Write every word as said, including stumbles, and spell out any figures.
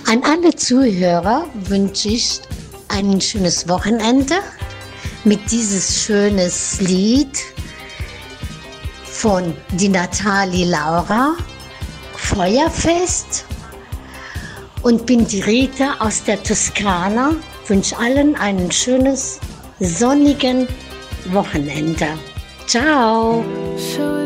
An alle Zuhörer wünsche ich ein schönes Wochenende mit dieses schönes Lied von die Nathalie Laura, Feuerfest. Und bin die Rita aus der Toskana. Wünsche allen ein schönes, sonnigen Wochenende. Ciao.